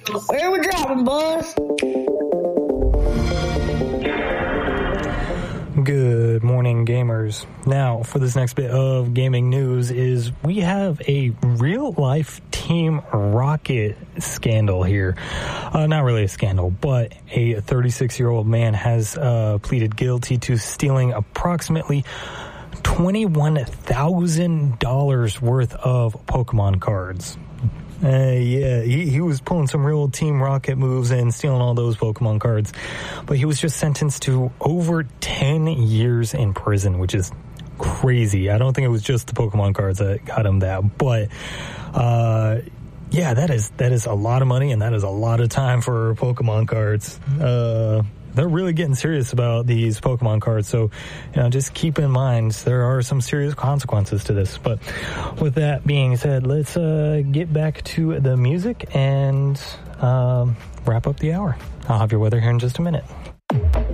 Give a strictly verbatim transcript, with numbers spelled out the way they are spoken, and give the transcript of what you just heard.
Where we dropping, boss? Good morning, gamers. Now, for this next bit of gaming news is we have a real-life Team Rocket scandal here. Uh, not really a scandal, but a thirty-six-year-old man has uh, pleaded guilty to stealing approximately twenty-one thousand dollars worth of Pokemon cards. Uh, yeah, he, he was pulling some real Team Rocket moves and stealing all those Pokemon cards. But he was just sentenced to over ten years in prison, which is crazy. I don't think it was just the Pokemon cards that got him that. But, uh, yeah, that is that is a lot of money, and that is a lot of time for Pokemon cards. Uh... They're really getting serious about these Pokemon cards, so you know, just keep in mind there are some serious consequences to this. But with that being said, let's uh, get back to the music and um, wrap up the hour. I'll have your weather here in just a minute.